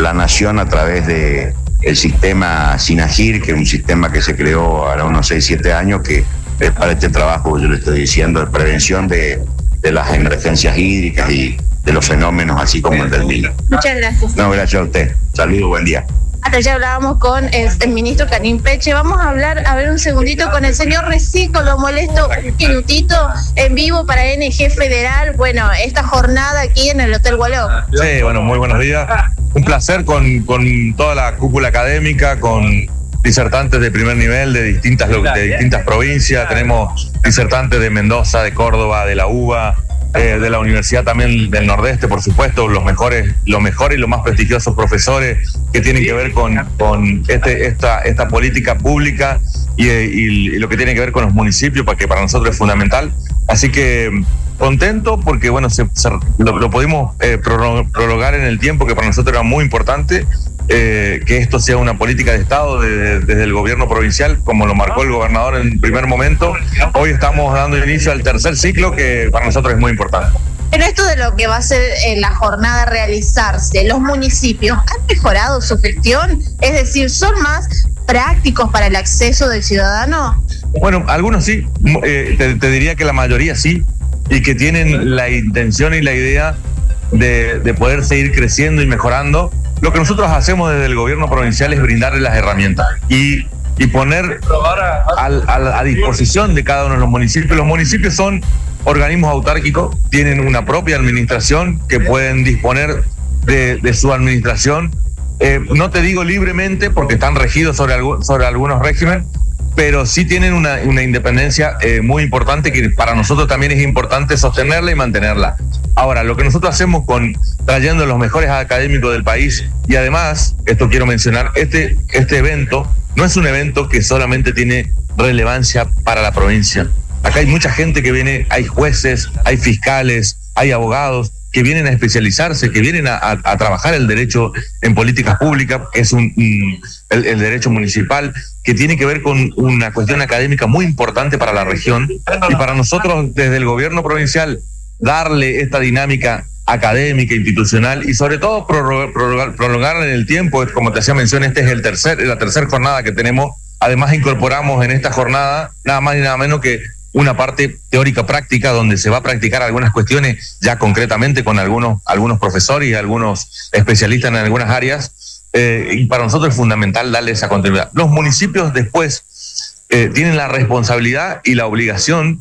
la nación a través de el sistema SINAGIR, que es un sistema que se creó ahora unos 6-7 años, que es para este trabajo, yo le estoy diciendo, de prevención de las emergencias hídricas y de los fenómenos así como el del Nilo. Muchas gracias. No, gracias a usted. Saludos, buen día. Hasta ya hablábamos con el ministro Karim Peche. Vamos a hablar, a ver un segundito, con el señor Recico. Lo molesto un minutito en vivo para NG Federal. Bueno, esta jornada aquí en el Hotel Gualó. Sí, bueno, muy buenos días. Un placer con toda la cúpula académica, con disertantes de primer nivel de distintas provincias. Tenemos disertantes de Mendoza, de Córdoba, de la UBA, de la Universidad también del Nordeste, por supuesto, los mejores y los más prestigiosos profesores que tienen que ver con esta política pública y lo que tiene que ver con los municipios, que para nosotros es fundamental. Así que contento porque bueno, lo pudimos prolongar en el tiempo, que para nosotros era muy importante. Que esto sea una política de Estado desde el gobierno provincial, como lo marcó el gobernador en primer momento. Hoy estamos dando inicio al tercer ciclo, que para nosotros es muy importante. En esto de lo que va a ser la jornada a realizarse, ¿los municipios han mejorado su gestión? Es decir, ¿son más prácticos para el acceso del ciudadano? Bueno, algunos sí, te diría que la mayoría sí, y que tienen la intención y la idea de poder seguir creciendo y mejorando. Lo que nosotros hacemos desde el gobierno provincial es brindarles las herramientas y poner a disposición de cada uno de los municipios. Los municipios son organismos autárquicos, tienen una propia administración que pueden disponer de su administración. No te digo libremente porque están regidos sobre algunos regímenes, pero sí tienen una independencia muy importante, que para nosotros también es importante sostenerla y mantenerla. Ahora, lo que nosotros hacemos trayendo los mejores académicos del país, y además, esto quiero mencionar, este evento no es un evento que solamente tiene relevancia para la provincia. Acá hay mucha gente que viene, hay jueces, hay fiscales, hay abogados que vienen a especializarse, que vienen a trabajar el derecho en políticas públicas, que es el derecho municipal, que tiene que ver con una cuestión académica muy importante para la región. Y para nosotros, desde el gobierno provincial, darle esta dinámica académica, institucional y sobre todo prolongarla en el tiempo. Como te hacía mención, esta es la tercera jornada que tenemos. Además, incorporamos en esta jornada nada más y nada menos que una parte teórica práctica, donde se va a practicar algunas cuestiones ya concretamente con algunos profesores y algunos especialistas en algunas áreas, y para nosotros es fundamental darle esa continuidad. Los municipios después tienen la responsabilidad y la obligación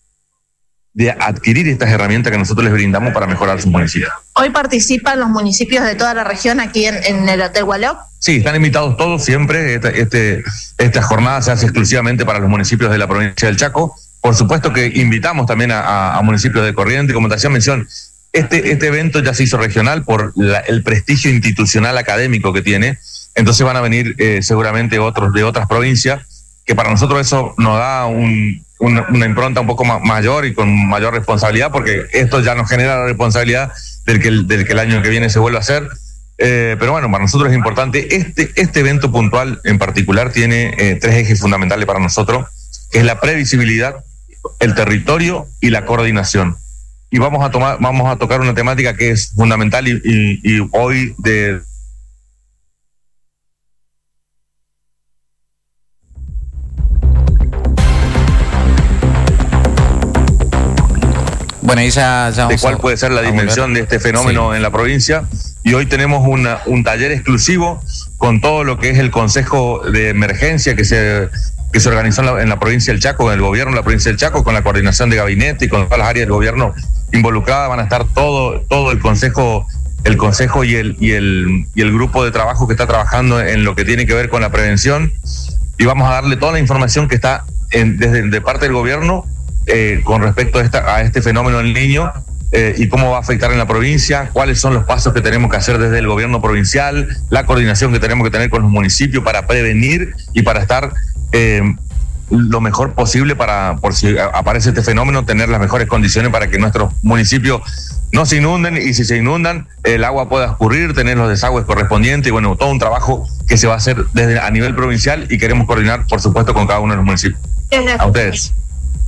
de adquirir estas herramientas que nosotros les brindamos para mejorar sus municipios. ¿Hoy participan los municipios de toda la región aquí en el Hotel Gualó? Sí, están invitados todos siempre. Esta jornada se hace exclusivamente para los municipios de la provincia del Chaco. Por supuesto que invitamos también a municipios de Corrientes. Como te hacía mención, este evento ya se hizo regional por el prestigio institucional académico que tiene. Entonces van a venir seguramente otros de otras provincias, que para nosotros eso nos da una impronta un poco mayor y con mayor responsabilidad, porque esto ya nos genera la responsabilidad del que el año que viene se vuelva a hacer. Pero bueno, para nosotros es importante. Este evento puntual en particular tiene 3 ejes fundamentales para nosotros, que es la previsibilidad, el territorio y la coordinación. Y vamos a tocar una temática que es fundamental y hoy Bueno, y ya de cuál puede ser la dimensión de este fenómeno en la provincia. Y hoy tenemos un taller exclusivo con todo lo que es el Consejo de Emergencia que se organizó en la provincia del Chaco, en el gobierno de la provincia del Chaco, con la coordinación de gabinete y con todas las áreas del gobierno involucradas. Van a estar todo el consejo y el grupo de trabajo que está trabajando en lo que tiene que ver con la prevención, y vamos a darle toda la información que está de parte del gobierno con respecto a este fenómeno del Niño, y cómo va a afectar en la provincia, cuáles son los pasos que tenemos que hacer desde el gobierno provincial, la coordinación que tenemos que tener con los municipios para prevenir y para estar lo mejor posible para, por si aparece este fenómeno, tener las mejores condiciones para que nuestros municipios no se inunden, y si se inundan, el agua pueda escurrir, tener los desagües correspondientes, y bueno, todo un trabajo que se va a hacer a nivel provincial, y queremos coordinar, por supuesto, con cada uno de los municipios. A ustedes.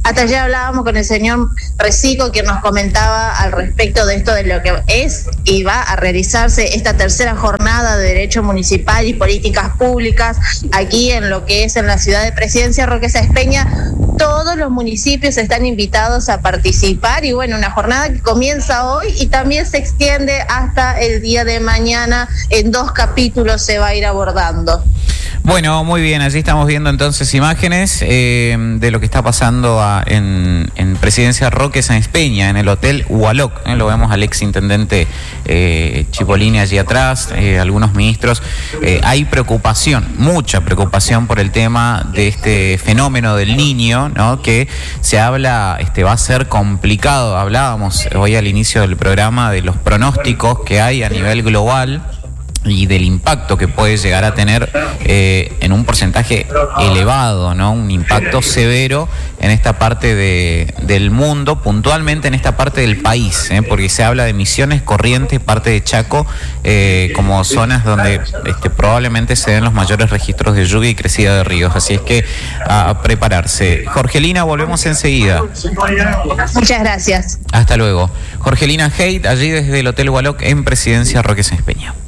Hasta ayer hablábamos con el señor Recico, quien nos comentaba al respecto de esto, de lo que es y va a realizarse esta tercera jornada de Derecho Municipal y Políticas Públicas aquí en lo que es en la ciudad de Presidencia Roque Sáenz Peña. Todos los municipios están invitados a participar y bueno, una jornada que comienza hoy y también se extiende hasta el día de mañana. En 2 capítulos se va a ir abordando. Bueno, muy bien, allí estamos viendo entonces imágenes de lo que está pasando en Presidencia Roque Sáenz Peña, en el Hotel Hualoc. Lo vemos al ex intendente Cipollini allí atrás, algunos ministros. Hay preocupación, mucha preocupación por el tema de este fenómeno del Niño, ¿no? Que se habla, va a ser complicado. Hablábamos hoy al inicio del programa de los pronósticos que hay a nivel global y del impacto que puede llegar a tener en un porcentaje elevado, ¿no? Un impacto severo en esta parte del mundo, puntualmente en esta parte del país, porque se habla de Misiones, Corrientes, parte de Chaco, como zonas donde probablemente se den los mayores registros de lluvia y crecida de ríos. Así es que a prepararse. Jorgelina, volvemos enseguida. Muchas gracias. Hasta luego. Jorgelina Haidt, allí desde el Hotel Hualoc en Presidencia Roque Sáenz Peña.